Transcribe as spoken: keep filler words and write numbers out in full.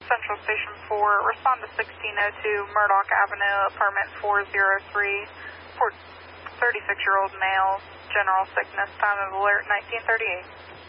Central Station four, respond to sixteen oh two Murdoch Avenue, apartment four oh three, for thirty-six-year-old male, general sickness, time of alert nineteen thirty-eight.